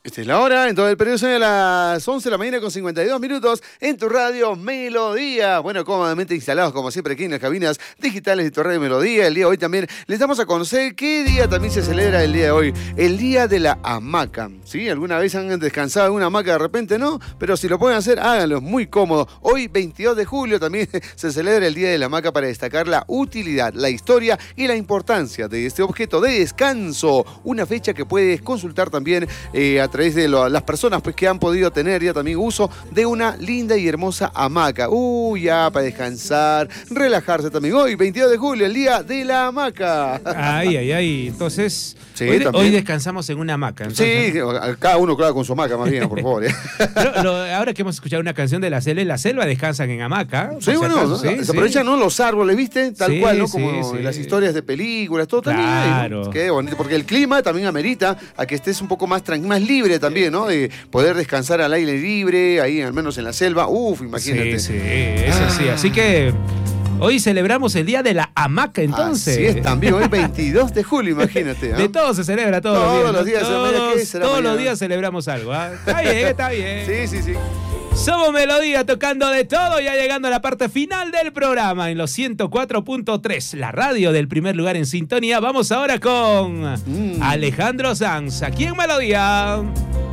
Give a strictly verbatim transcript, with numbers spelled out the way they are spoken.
Esta es la hora, en todo el periodo son a las once de la mañana con cincuenta y dos minutos en tu radio Melodía. Bueno, cómodamente instalados como siempre aquí en las cabinas digitales de tu radio Melodía. El día de hoy también les damos a conocer qué día también se celebra el día de hoy. El día de la hamaca. ¿Sí? ¿Alguna vez han descansado en una hamaca de repente? No, pero si lo pueden hacer, háganlo, es muy cómodo. Hoy, veintidós de julio, también se celebra el día de la hamaca para destacar la utilidad, la historia y la importancia de este objeto de descanso. Una fecha que puedes consultar también eh, a través de lo, las personas pues, que han podido tener ya también uso de una linda y hermosa hamaca. Uy, uh, ya para descansar, relajarse también. Hoy, veintidós de julio, el día de la hamaca. Ay, ay, ay. Entonces, sí, hoy, hoy descansamos en una hamaca. Entonces, sí, cada uno, claro, con su hamaca más bien, por favor. ¿eh? Lo, lo, ahora que hemos escuchado una canción de La Selva, en La Selva descansan en hamaca. Sí, bueno, acaso, ¿no? sí, se sí. aprovechan, ¿no? Los árboles, ¿viste? Tal sí, cual, ¿no? Como sí, sí. las historias de películas, todo también. Claro. ¿No? Qué bonito, porque el clima también amerita a que estés un poco más tranquilo, más libre también, ¿no? De poder descansar al aire libre, ahí al menos en la selva. Uf, imagínate. Sí, sí, eso ah. sí. Así que hoy celebramos el día de la hamaca, entonces. Así es, también hoy veintidós de julio, imagínate. ¿eh? De todo se celebra, todos, todos los días. días. Todos, todos, ¿qué será todos mañana? los días celebramos algo. ¿eh? Está bien, está bien. Sí, sí, sí. Somos Melodía, tocando de todo, ya llegando a la parte final del programa en los ciento cuatro punto tres, la radio del primer lugar en sintonía. Vamos ahora con mm. Alejandro Sanz, aquí en Melodía.